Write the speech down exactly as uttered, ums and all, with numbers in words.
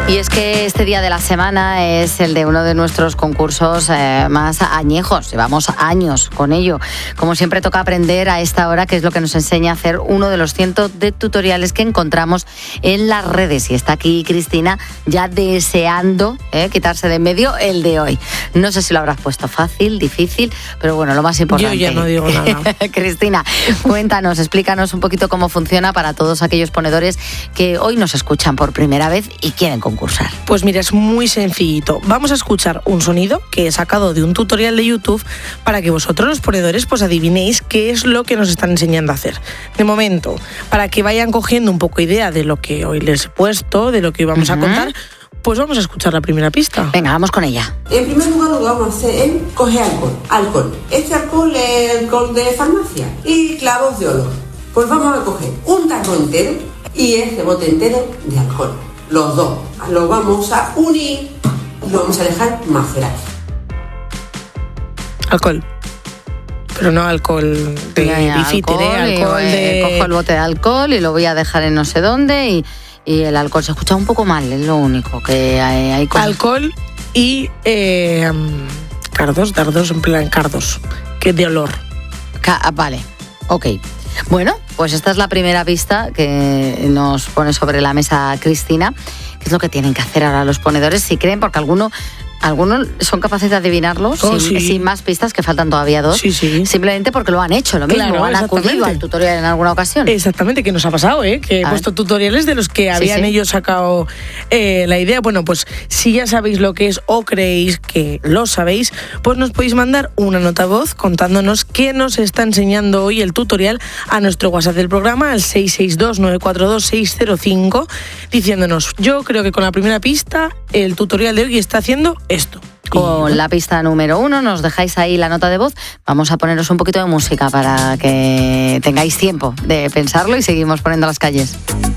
Y es que este día de la semana es el de uno de nuestros concursos eh, más añejos. Llevamos años con ello. Como siempre, toca aprender a esta hora, que es lo que nos enseña a hacer uno de los cientos de tutoriales que encontramos en las redes. Y está aquí Cristina ya deseando eh, quitarse de en medio el de hoy. No sé si lo habrás puesto fácil, difícil, pero bueno, lo más importante. Yo ya no digo nada. Cristina, cuéntanos, explícanos un poquito cómo funciona para todos aquellos ponedores que hoy nos escuchan por primera vez y quieren concursar. Pues mira, es muy sencillito. Vamos a escuchar un sonido que he sacado de un tutorial de YouTube para que vosotros, los ponedores, pues adivinéis qué es lo que nos están enseñando a hacer. De momento, para que vayan cogiendo un poco idea de lo que hoy les he puesto, de lo que vamos uh-huh. a contar, pues vamos a escuchar la primera pista. Venga, vamos con ella. En primer lugar, lo que vamos a hacer es coger alcohol. Alcohol. Este alcohol es alcohol de farmacia y clavos de olor. Pues vamos a coger un tarro entero y este bote entero de alcohol. Los dos los vamos a unir y lo vamos a dejar macerar. Alcohol. Pero no alcohol de bifítere, alcohol, alcohol de... Cojo el bote de alcohol y lo voy a dejar en no sé dónde y, y el alcohol se escucha un poco mal, es lo único que hay. hay cosas... Alcohol y eh, cardos, dardos en plan cardos, que de olor. Ca- vale, ok. Bueno, pues esta es la primera pista que nos pone sobre la mesa Cristina. ¿Qué es lo que tienen que hacer ahora los ponedores? Si creen, porque alguno, algunos son capaces de adivinarlo oh, sin, sí. sin más pistas, que faltan todavía dos. Sí, sí. Simplemente porque lo han hecho, lo mismo, claro, han acudido al tutorial en alguna ocasión. Exactamente, que nos ha pasado, ¿eh? Que he a puesto ver. tutoriales de los que habían sí, sí. ellos sacado eh, la idea. Bueno, pues si ya sabéis lo que es o creéis que lo sabéis, pues nos podéis mandar una nota voz contándonos qué nos está enseñando hoy el tutorial a nuestro WhatsApp del programa, al seis seis dos, nueve cuatro dos, seis cero cinco, diciéndonos, yo creo que con la primera pista el tutorial de hoy está haciendo esto. Con y... la pista número uno nos dejáis ahí la nota de voz. Vamos a poneros un poquito de música para que tengáis tiempo de pensarlo y seguimos poniendo las calles.